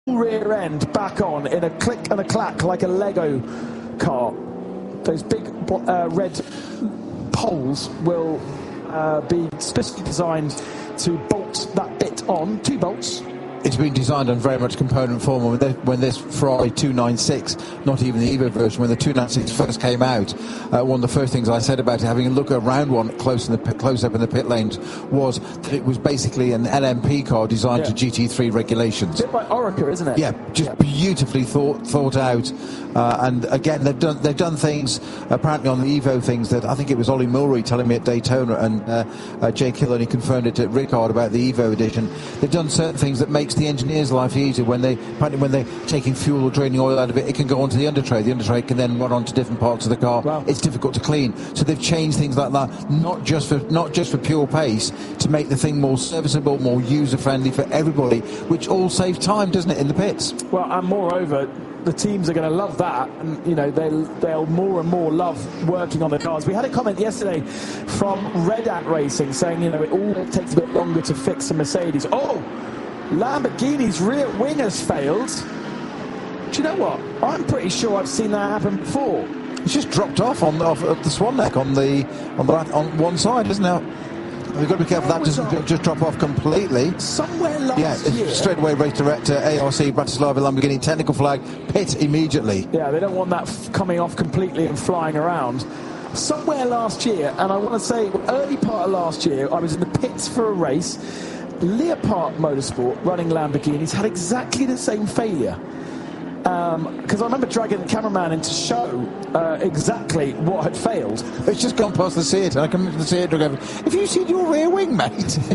rear end back on in a click and a clack like a Lego car. Those big red poles will be specifically designed to bolt that bit on, 2 bolts. It's been designed on very much component form. When this Ferrari 296, not even the Evo version, when the 296 first came out, one of the first things I said about it, having a look around one close up in the pit lanes, was that it was basically an LMP car designed to GT3 regulations. A bit like Oreca, isn't it? Yeah, just beautifully thought out. And again, they've done things apparently on the Evo things that I think it was Ollie Mulry telling me at Daytona, and Jake Hill only confirmed it at Ricard about the Evo edition. They've done certain things that makes the engineer's life easier. When they're taking fuel or draining oil out of it, it can go onto the undertray. The undertray can then run onto different parts of the car. Wow. It's difficult to clean, so they've changed things like that, not just for pure pace, to make the thing more serviceable, more user friendly for everybody, which all saves time, doesn't it, in the pits? Well, and moreover, the teams are going to love that, and they'll more and more love working on the cars. We had a comment yesterday from Red Ant Racing saying it all takes a bit longer to fix a Mercedes. Oh, Lamborghini's rear wing has failed. Do you know what? I'm pretty sure I've seen that happen before. It's just dropped off off the swan neck on one side, isn't it? We've got to be careful that doesn't just drop off completely. Somewhere last year. Straight away race direct to ARC Bratislava Lamborghini technical flag, pit immediately. Yeah, they don't want that coming off completely and flying around. Somewhere last year, and I want to say early part of last year, I was in the pits for a race. Leopard Motorsport running Lamborghinis had exactly the same failure. Because I remember dragging the cameraman in to show exactly what had failed. It's just gone past the Seat, and I come into the Seat and go, have you seen your rear wing, mate?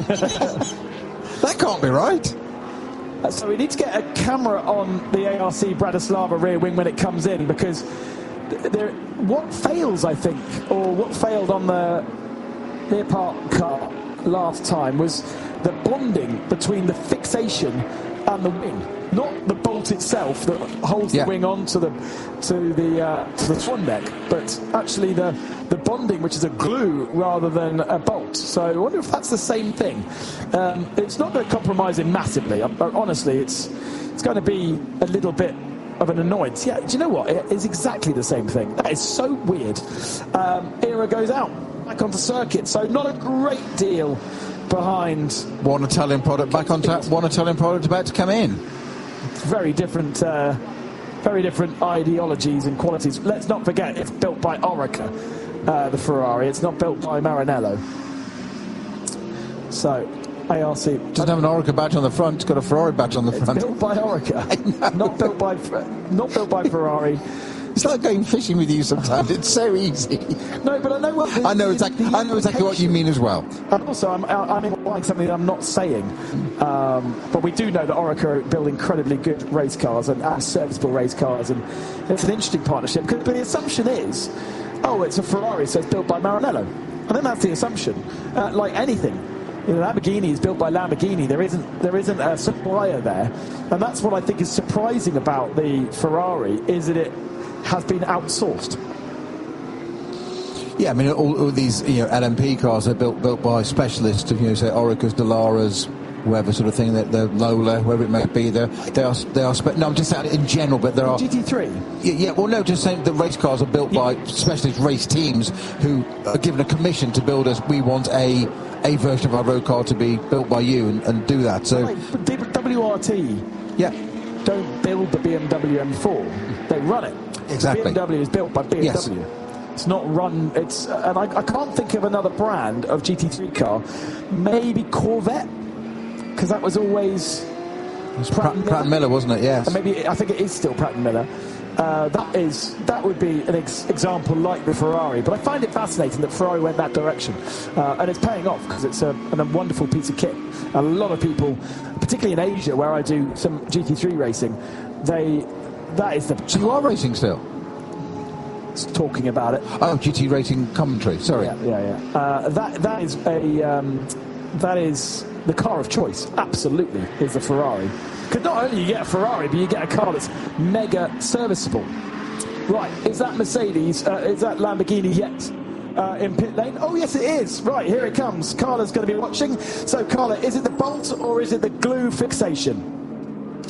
That can't be right. So we need to get a camera on the ARC Bratislava rear wing when it comes in, because what fails, I think, or what failed on the Leopard car last time was the bonding between the fixation and the wing, not the bolt itself that holds the wing on to the swan neck, but actually the bonding, which is a glue rather than a bolt. So I wonder if that's the same thing. It's not going to compromise it massively. Honestly, it's going to be a little bit of an annoyance. Yeah, do you know what? It is exactly the same thing. That is so weird. Era goes out back onto circuit, so not a great deal behind. One Italian product back on tap, one Italian product about to come in. Very different ideologies and qualities. Let's not forget, it's built by Oreca, the Ferrari. It's not built by Maranello. So, ARC doesn't have an Oreca badge on the front. It's got a Ferrari badge on the front. It's built by Oreca, not built by Ferrari. It's like going fishing with you sometimes. It's so easy. No, but I know what... I know exactly what you mean as well. And also, I'm implying something that I'm not saying. But we do know that Oreca build incredibly good race cars and serviceable race cars. And it's an interesting partnership. But the assumption is, it's a Ferrari, so it's built by Maranello. I think that's the assumption. Like anything. Lamborghini is built by Lamborghini. There isn't a supplier there. And that's what I think is surprising about the Ferrari, is that it has been outsourced. Yeah, I mean, all these LMP cars are built by specialists of say Oreca's, Dallara's, whoever sort of thing, the Lola, whoever it may be. They are. No, I'm just saying in general, but there are GT3. Yeah. Well, no, just saying the race cars are built by specialist race teams who are given a commission to build us. We want a version of our road car to be built by you and do that. So WRT. Yeah. Don't build the BMW M4. They run it. Exactly. BMW is built by BMW. Yes. It's not run. And I can't think of another brand of GT3 car. Maybe Corvette, because that was always Pratt and Miller, wasn't it? Yes. And I think it is still Pratt and Miller. That would be an example like the Ferrari. But I find it fascinating that Ferrari went that direction, and it's paying off because it's a wonderful piece of kit. A lot of people, particularly in Asia, where I do some GT3 racing, that is the... So you are racing still? Talking about it. Oh, GT racing commentary. Sorry. Yeah. That is the car of choice. Absolutely, is the Ferrari. Because not only you get a Ferrari, but you get a car that's mega serviceable. Right, is that Mercedes, is that Lamborghini yet in pit lane? Oh, yes, it is. Right, here it comes. Carla's going to be watching. So, Carla, is it the bolt or is it the glue fixation?